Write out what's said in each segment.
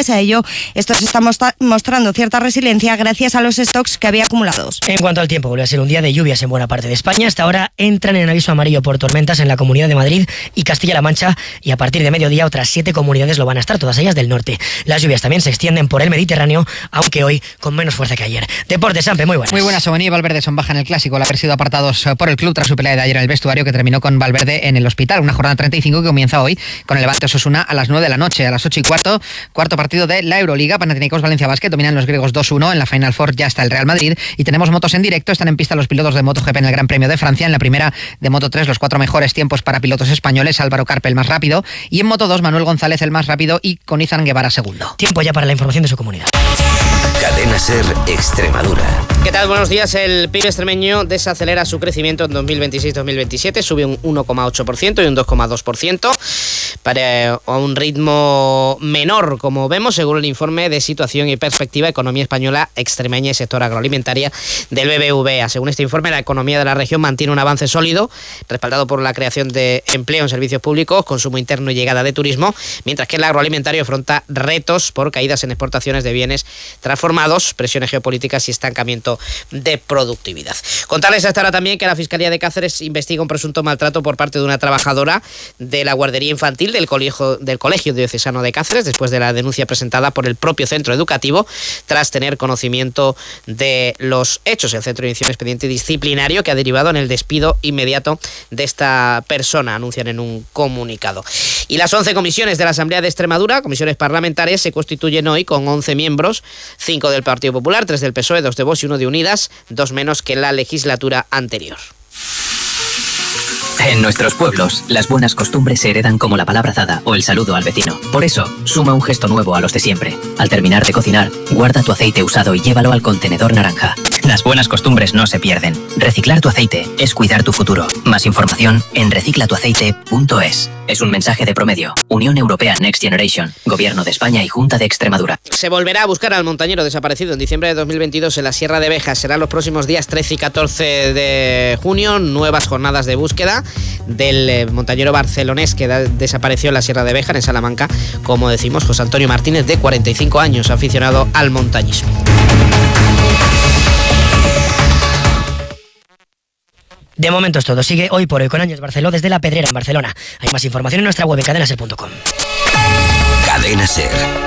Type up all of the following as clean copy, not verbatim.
Pese a ello, esto se está mostrando cierta resiliencia gracias a los stocks que había acumulados. En cuanto al tiempo, vuelve a ser un día de lluvias en buena parte de España. Hasta ahora entran en aviso amarillo por tormentas en la Comunidad de Madrid y Castilla-La Mancha, y a partir de mediodía otras 7 comunidades lo van a estar, todas ellas del norte. Las lluvias también se extienden por el Mediterráneo, aunque hoy con menos fuerza que ayer. Deportes, Sampe, muy buenas. Muy buenas, Omani y Valverde son baja en el Clásico al haber sido apartados por el club tras su pelea de ayer en el vestuario, que terminó con Valverde en el hospital. Una jornada 35 que comienza hoy con el Levante Osasuna a las 9 de la noche. A las 8:15, cuarto partido de la Euroliga. Panathinaikos Valencia Basket dominan los griegos 2-1. En la Final Four ya está el Real Madrid y tenemos motos en directo. Están en pista los pilotos de MotoGP en el Gran Premio de Francia. En la primera de Moto3 los 4 mejores tiempos para pilotos españoles. Álvaro Carpe el más rápido, y en Moto2 Manuel González el más rápido y con Izan Guevara segundo. Tiempo ya para la información de su comunidad. Cadena SER Extremadura. ¿Qué tal? Buenos días. El PIB extremeño desacelera su crecimiento en 2026-2027, sube un 1,8% y un 2,2% para un ritmo menor, como vemos, según el informe de situación y perspectiva Economía Española, Extremeña y Sector Agroalimentaria del BBVA. Según este informe, la economía de la región mantiene un avance sólido, respaldado por la creación de empleo en servicios públicos, consumo interno y llegada de turismo, mientras que el agroalimentario afronta retos por caídas en exportaciones de bienes transformados, presiones geopolíticas y estancamiento de productividad. Contarles hasta ahora también que la Fiscalía de Cáceres investiga un presunto maltrato por parte de una trabajadora de la guardería infantil del Colegio Diocesano de Cáceres, después de la denuncia presentada por el propio centro educativo tras tener conocimiento de los hechos. El centro inició un expediente disciplinario que ha derivado en el despido inmediato de esta persona, anuncian en un comunicado. Y las 11 comisiones de la Asamblea de Extremadura, comisiones parlamentarias, se constituyen hoy con 11 miembros, 5 del Partido Popular, 3 del PSOE, 2 de Vox y 1 de Unidas, 2 menos que la legislatura anterior. En nuestros pueblos, las buenas costumbres se heredan como la palabra dada o el saludo al vecino. Por eso, suma un gesto nuevo a los de siempre. Al terminar de cocinar, guarda tu aceite usado y llévalo al contenedor naranja. Las buenas costumbres no se pierden. Reciclar tu aceite es cuidar tu futuro. Más información en reciclatuaceite.es. Es un mensaje de Promedio, Unión Europea Next Generation, Gobierno de España y Junta de Extremadura. Se volverá a buscar al montañero desaparecido en diciembre de 2022 en la Sierra de Beja. Serán los próximos días 13 y 14 de junio, nuevas jornadas de búsqueda del montañero barcelonés que desapareció en la Sierra de Beja, en Salamanca, como decimos, José Antonio Martínez, de 45 años, aficionado al montañismo. De momento es todo. Sigue Hoy por Hoy con Ángel Barceló desde La Pedrera, en Barcelona. Hay más información en nuestra web, cadenaser.com. Cadena SER.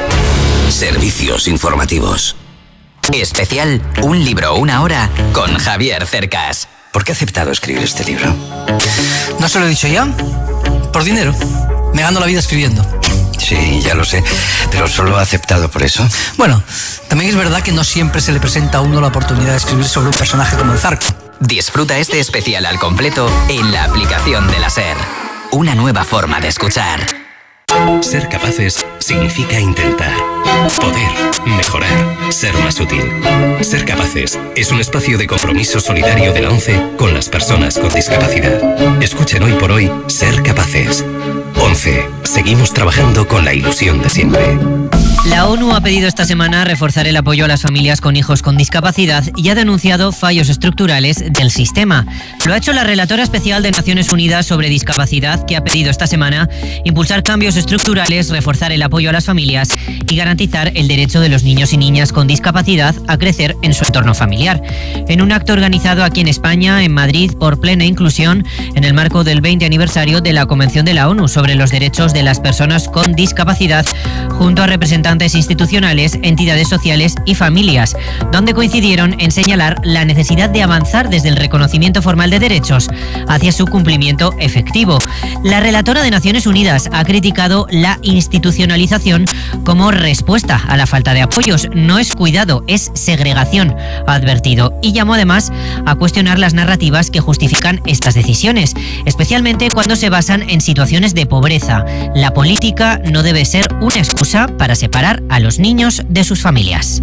Servicios informativos. Especial Un libro, una hora con Javier Cercas. ¿Por qué ha aceptado escribir este libro? ¿No se lo he dicho ya? Por dinero. Me gano la vida escribiendo. Sí, ya lo sé, pero solo ha aceptado por eso. Bueno, también es verdad que no siempre se le presenta a uno la oportunidad de escribir sobre un personaje como el Zarco. Disfruta este especial al completo en la aplicación de la SER. Una nueva forma de escuchar. Ser capaces significa intentar, poder, mejorar, ser más útil. Ser Capaces es un espacio de compromiso solidario de la ONCE con las personas con discapacidad. Escuchen Hoy por Hoy Ser Capaces. ONCE, seguimos trabajando con la ilusión de siempre. La ONU ha pedido esta semana reforzar el apoyo a las familias con hijos con discapacidad y ha denunciado fallos estructurales del sistema. Lo ha hecho la relatora especial de Naciones Unidas sobre discapacidad, que ha pedido esta semana impulsar cambios estructurales, reforzar el apoyo a las familias y garantizar el derecho de los niños y niñas con discapacidad a crecer en su entorno familiar. En un acto organizado aquí en España, en Madrid, por Plena Inclusión, en el marco del 20 aniversario de la Convención de la ONU sobre los derechos de las personas con discapacidad, junto a representantes institucionales, entidades sociales y familias, donde coincidieron en señalar la necesidad de avanzar desde el reconocimiento formal de derechos hacia su cumplimiento efectivo. La relatora de Naciones Unidas ha criticado la institucionalización como respuesta a la falta de apoyos. No es cuidado, es segregación, ha advertido, y llamó además a cuestionar las narrativas que justifican estas decisiones, especialmente cuando se basan en situaciones de pobreza. La política no debe ser una excusa para separar a los niños de sus familias.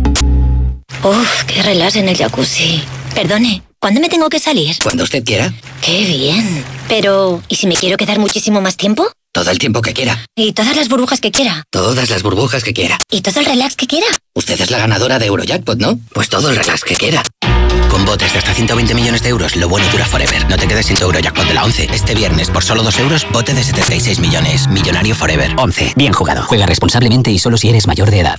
Uf, qué relax en el jacuzzi. Perdone, ¿cuándo me tengo que salir? Cuando usted quiera. Qué bien. Pero, ¿y si me quiero quedar muchísimo más tiempo? Todo el tiempo que quiera. ¿Y todas las burbujas que quiera? Todas las burbujas que quiera. ¿Y todo el relax que quiera? Usted es la ganadora de Eurojackpot, ¿no? Pues todo el relax que quiera. Con botes de hasta 120 millones de euros, lo bueno dura forever. No te quedes sin tu Eurojackpot de la 11. Este viernes, por solo 2 euros, bote de 76 millones. Millonario forever. 11. Bien jugado. Juega responsablemente y solo si eres mayor de edad.